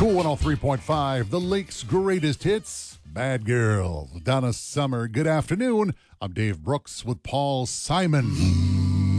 Cool 103.5, the Lake's greatest hits, Bad Girl, Donna Summer. Good afternoon. I'm Dave Brooks with Paul Simon.